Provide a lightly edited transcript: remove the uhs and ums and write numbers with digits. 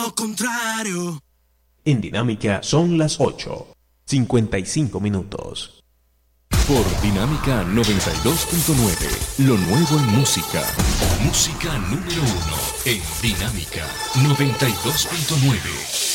contrario. En Dinámica son las 8:55. Por Dinámica 92.9, lo nuevo en música. Música número 1 en Dinámica 92.9.